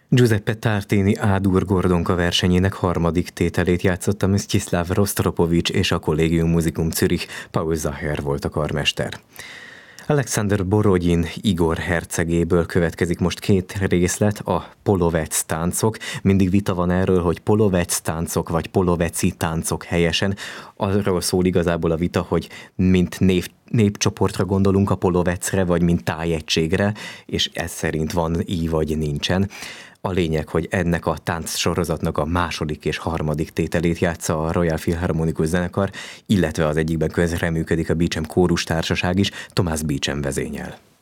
Giuseppe Tartini A-dur Gordonka versenyének harmadik tételét játszotta Msztyiszláv Rostropovics és a Collegium Musicum Zürich, Paul Zacher volt a karmester. Alexander Borodin Igor hercegéből következik most két részlet, a polovec táncok. Mindig vita van erről, hogy polovec táncok vagy poloveci táncok helyesen. Arról szól igazából a vita, hogy mint népcsoportra gondolunk a polovecre, vagy mint tájegységre, és ez szerint van így vagy nincsen. A lényeg, hogy ennek a táncsorozatnak a második és harmadik tételét játsza a Royal Philharmonikus Zenekar, illetve az egyikben közreműködik a Beecham Kórus Társaság is, Thomas Beecham vezényel.